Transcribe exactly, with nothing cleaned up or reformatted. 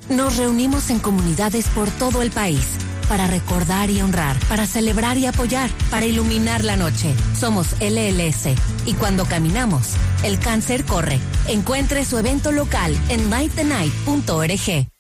Nos reunimos en comunidades por todo el país para recordar y honrar, para celebrar y apoyar, para iluminar la noche. Somos L L S y cuando caminamos, el cáncer corre. Encuentre su evento local en night the night punto org.